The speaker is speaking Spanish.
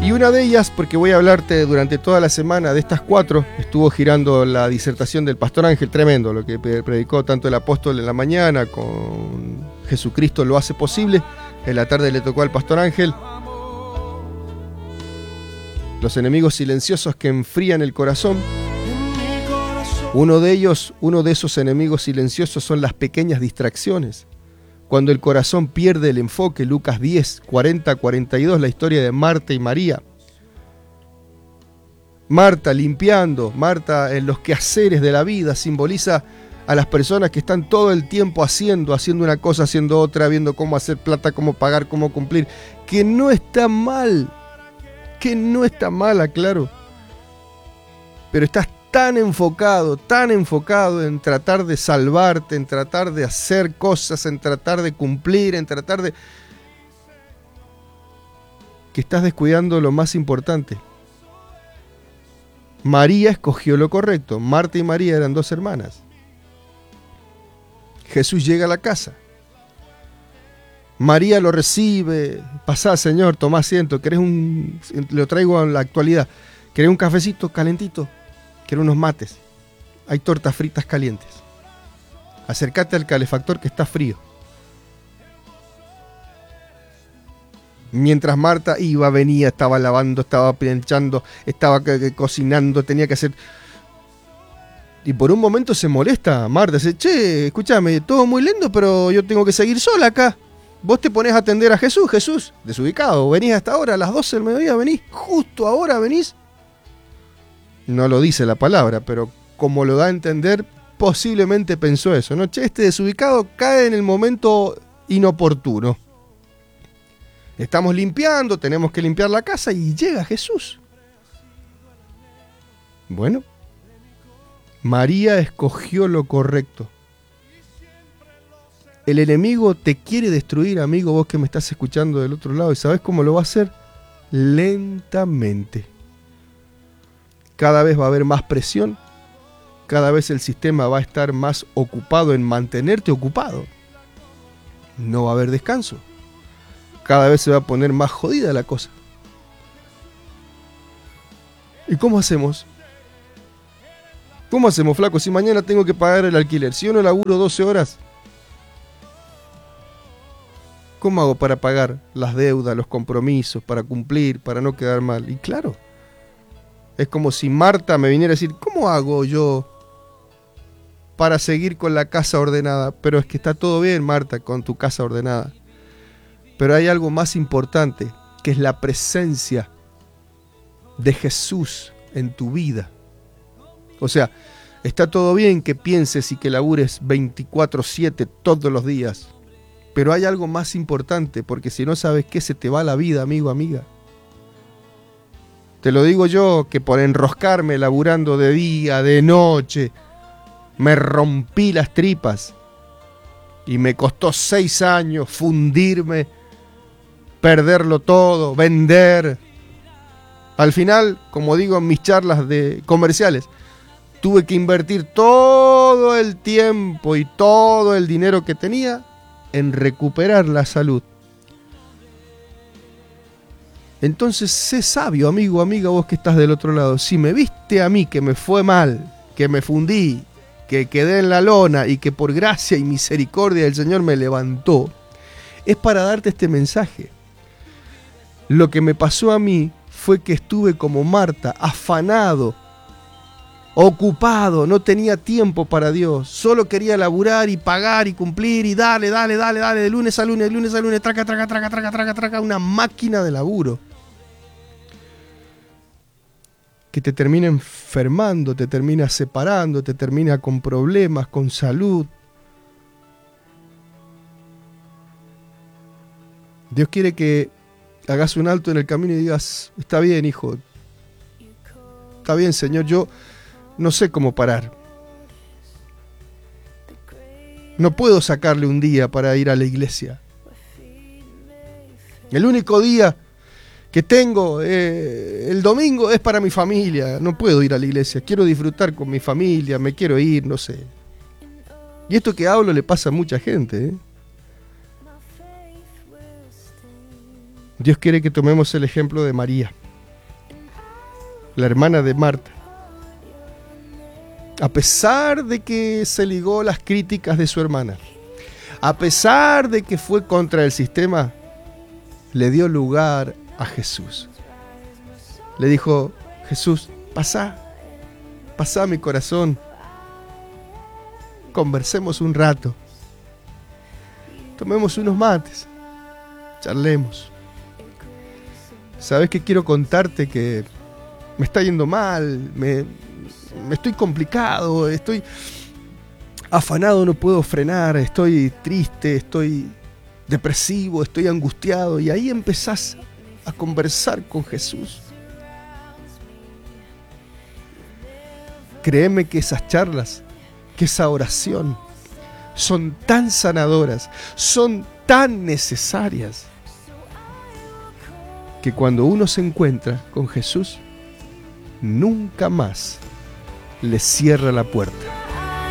Y una de ellas, porque voy a hablarte durante toda la semana de estas 4, estuvo girando la disertación del Pastor Ángel, tremendo, lo que predicó tanto el apóstol en la mañana con Jesucristo lo hace posible. En la tarde le tocó al Pastor Ángel. Los enemigos silenciosos que enfrían el corazón. Uno de esos enemigos silenciosos son las pequeñas distracciones. Cuando el corazón pierde el enfoque, Lucas 10, 40-42, la historia de Marta y María. Marta limpiando, Marta en los quehaceres de la vida, simboliza a las personas que están todo el tiempo haciendo una cosa, haciendo otra, viendo cómo hacer plata, cómo pagar, cómo cumplir. Que no está mal, aclaro. Pero estás tan enfocado en tratar de salvarte, en tratar de hacer cosas, en tratar de cumplir, en tratar de... que estás descuidando lo más importante. María escogió lo correcto. Marta y María eran 2 hermanas. Jesús llega a la casa. María lo recibe. Pasá, Señor, tomá asiento. ¿Querés lo traigo a la actualidad. ¿Querés un cafecito calentito? ¿Querés unos mates? Hay tortas fritas calientes. Acércate al calefactor que está frío. Mientras Marta iba, venía, estaba lavando, estaba planchando, estaba cocinando, tenía que hacer... Y por un momento se molesta Marta, dice, che, escúchame, todo muy lindo, pero yo tengo que seguir sola acá. Vos te ponés a atender a Jesús, desubicado, venís hasta ahora, a las 12 del mediodía, venís, justo ahora venís. No lo dice la palabra, pero como lo da a entender, posiblemente pensó eso, ¿no? Che, este desubicado cae en el momento inoportuno. Estamos limpiando, tenemos que limpiar la casa y llega Jesús. Bueno, María escogió lo correcto. El enemigo te quiere destruir, amigo, vos que me estás escuchando del otro lado, ¿y sabés cómo lo va a hacer? Lentamente. Cada vez va a haber más presión, cada vez el sistema va a estar más ocupado en mantenerte ocupado. No va a haber descanso. Cada vez se va a poner más jodida la cosa. ¿Y cómo hacemos? ¿Cómo hacemos, flaco? Si mañana tengo que pagar el alquiler, si yo no laburo 12 horas, ¿cómo hago para pagar las deudas, los compromisos, para cumplir, para no quedar mal? Y claro, es como si Marta me viniera a decir, ¿cómo hago yo para seguir con la casa ordenada? Pero es que está todo bien, Marta, con tu casa ordenada. Pero hay algo más importante, que es la presencia de Jesús en tu vida. O sea, está todo bien que pienses y que labures 24/7 todos los días, pero hay algo más importante, porque si no sabes qué, se te va la vida, amigo, amiga. Te lo digo yo, que por enroscarme laburando de día, de noche, me rompí las tripas y me costó 6 años fundirme, perderlo todo, vender. Al final, como digo en mis charlas de comerciales, tuve que invertir todo el tiempo y todo el dinero que tenía en recuperar la salud. Entonces, sé sabio, amigo, amiga, vos que estás del otro lado. Si me viste a mí que me fue mal, que me fundí, que quedé en la lona y que por gracia y misericordia del Señor me levantó, es para darte este mensaje. Lo que me pasó a mí fue que estuve como Marta, afanado, ocupado, no tenía tiempo para Dios, solo quería laburar y pagar y cumplir y dale, de lunes a lunes, traca, una máquina de laburo que te termina enfermando, te termina separando, te termina con problemas, con salud. Dios quiere que hagas un alto en el camino y digas, está bien, hijo, está bien, Señor, yo no sé cómo parar. No puedo sacarle un día para ir a la iglesia. El único día que tengo, el domingo, es para mi familia. No puedo ir a la iglesia. Quiero disfrutar con mi familia, me quiero ir, no sé. Y esto que hablo le pasa a mucha gente, ¿eh? Dios quiere que tomemos el ejemplo de María. la hermana de Marta, a pesar de que se ligó las críticas de su hermana, a pesar de que fue contra el sistema, le dio lugar a Jesús. Le dijo: Jesús, pasá a mi corazón, conversemos un rato, tomemos unos mates, charlemos. ¿Sabes qué? Quiero contarte que me está yendo mal, me estoy complicado, estoy afanado, no puedo frenar, estoy triste, estoy depresivo, estoy angustiado. Y ahí empezás a conversar con Jesús. Créeme que esas charlas, que esa oración son tan sanadoras, son tan necesarias, que cuando uno se encuentra con Jesús, nunca más le cierra la puerta.